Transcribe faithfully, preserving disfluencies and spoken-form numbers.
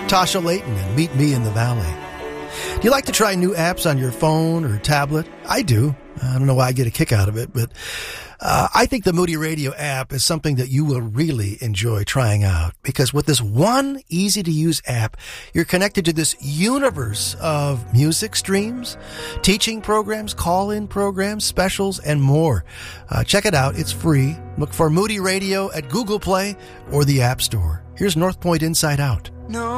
Tasha Layton and Meet Me in the Valley. Do you like to try new apps on your phone or tablet? I do. I don't know why I get a kick out of it, but uh, I think the Moody Radio app is something that you will really enjoy trying out, because with this one easy-to-use app, you're connected to this universe of music streams, teaching programs, call-in programs, specials, and more. Uh, check it out. It's free. Look for Moody Radio at Google Play or the App Store. Here's North Point Inside Out. No.